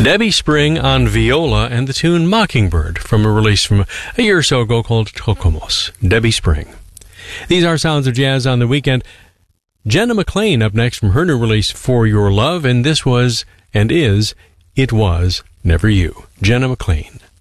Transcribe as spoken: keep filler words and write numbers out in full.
Debbie Spring on viola and the tune Mockingbird from a release from a year or so ago called Tocomos. Debbie Spring. These are Sounds of Jazz on the Weekend. Jenna McLean up next from her new release For Your Love, and this was and is It Was Never You. Jenna McLean.